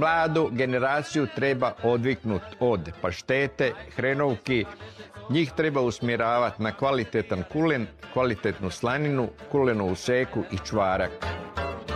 Mladu generaciju treba odviknuti od paštete, hrenovki. Njih treba usmjeravati na kvalitetan kulen, kvalitetnu slaninu, kulenovu seku i čvarak.